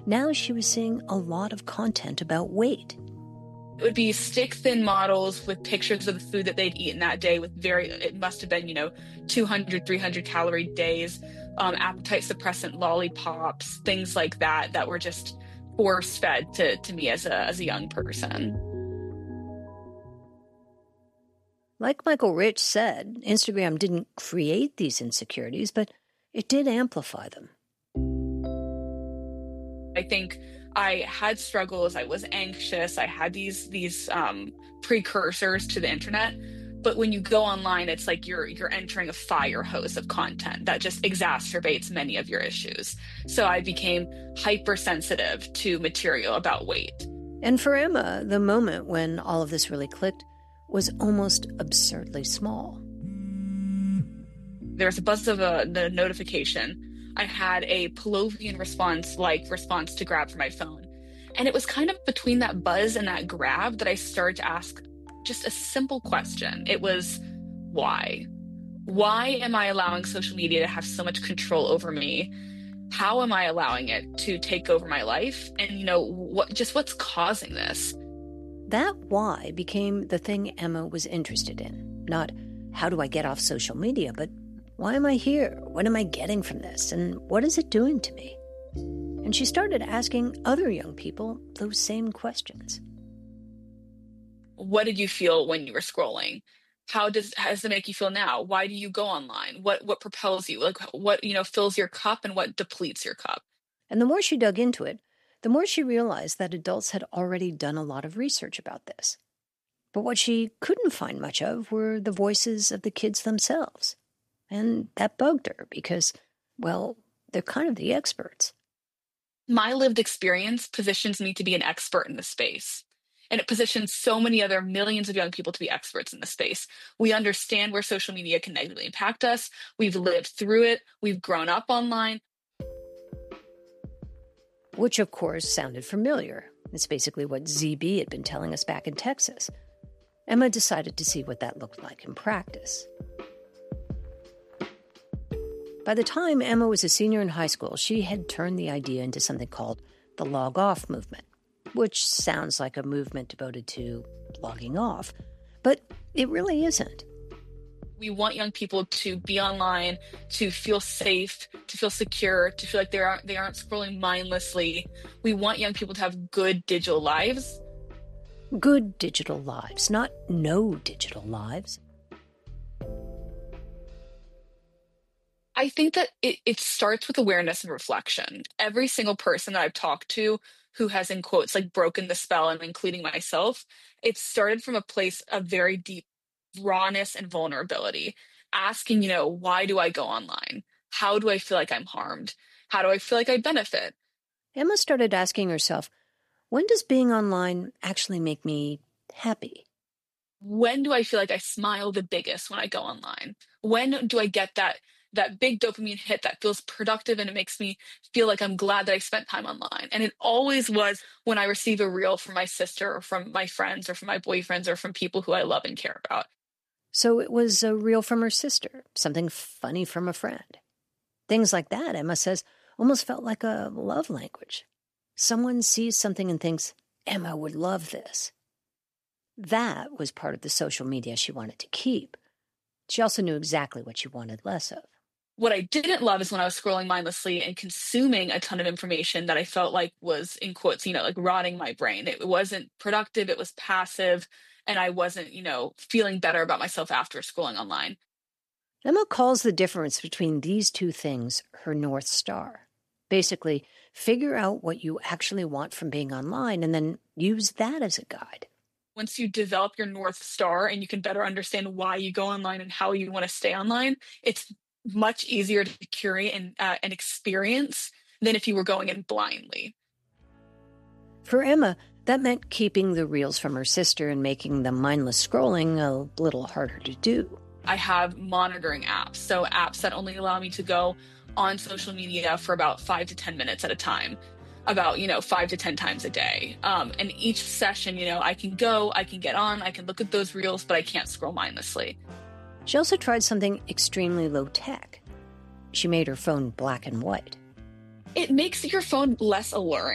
now she was seeing a lot of content about weight. It would be stick-thin models with pictures of the food that they'd eaten that day with it must have been, 200, 300 calorie days, appetite suppressant lollipops, things like that were just force-fed to me as a young person. Like Michael Rich said, Instagram didn't create these insecurities, but it did amplify them. I think I had struggles. I was anxious. I had these precursors to the internet. But when you go online, it's like you're entering a fire hose of content that just exacerbates many of your issues. So I became hypersensitive to material about weight. And for Emma, the moment when all of this really clicked was almost absurdly small. There was a buzz of the notification. I had a Pavlovian response to grab for my phone. And it was kind of between that buzz and that grab that I started to ask just a simple question. It was, why? Why am I allowing social media to have so much control over me? How am I allowing it to take over my life? And, what's causing this? That why became the thing Emma was interested in. Not, how do I get off social media, but why am I here? What am I getting from this? And what is it doing to me? And she started asking other young people those same questions. What did you feel when you were scrolling? How does it make you feel now? Why do you go online? What propels you? Like what, fills your cup and what depletes your cup? And the more she dug into it, the more she realized that adults had already done a lot of research about this. But what she couldn't find much of were the voices of the kids themselves. And that bugged her because, well, they're kind of the experts. My lived experience positions me to be an expert in the space. And it positions so many other millions of young people to be experts in the space. We understand where social media can negatively impact us. We've lived through it. We've grown up online. Which, of course, sounded familiar. It's basically what ZB had been telling us back in Texas. Emma decided to see what that looked like in practice. By the time Emma was a senior in high school, she had turned the idea into something called the Log Off movement, which sounds like a movement devoted to logging off, but it really isn't. We want young people to be online, to feel safe, to feel secure, to feel like they aren't scrolling mindlessly. We want young people to have good digital lives. Good digital lives, not no digital lives. I think that it starts with awareness and reflection. Every single person that I've talked to who has, in quotes, like broken the spell, and including myself, it started from a place of very deep rawness and vulnerability, asking, why do I go online? How do I feel like I'm harmed? How do I feel like I benefit? Emma started asking herself, when does being online actually make me happy? When do I feel like I smile the biggest when I go online? When do I get that big dopamine hit that feels productive and it makes me feel like I'm glad that I spent time online? And it always was when I receive a reel from my sister or from my friends or from my boyfriends or from people who I love and care about. So it was a reel from her sister, something funny from a friend. Things like that, Emma says, almost felt like a love language. Someone sees something and thinks, Emma would love this. That was part of the social media she wanted to keep. She also knew exactly what she wanted less of. What I didn't love is when I was scrolling mindlessly and consuming a ton of information that I felt like was, in quotes, like rotting my brain. It wasn't productive, it was passive, and I wasn't, feeling better about myself after scrolling online. Emma calls the difference between these two things her North Star. Basically, figure out what you actually want from being online and then use that as a guide. Once you develop your North Star and you can better understand why you go online and how you want to stay online, it's much easier to curate and experience than if you were going in blindly. For Emma, that meant keeping the reels from her sister and making the mindless scrolling a little harder to do. I have monitoring apps, so apps that only allow me to go on social media for about 5 to 10 minutes at a time, about, 5 to 10 times a day. And each session, I can get on, I can look at those reels, but I can't scroll mindlessly. She also tried something extremely low-tech. She made her phone black and white. It makes your phone less alluring.